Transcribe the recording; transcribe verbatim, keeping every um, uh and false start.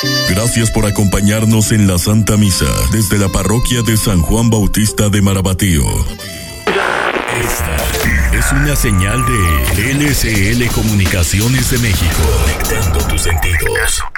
Gracias por acompañarnos en la Santa Misa desde la parroquia de San Juan Bautista de Marabatío. Esta es una señal de N S L Comunicaciones de México. Conectando tus sentidos.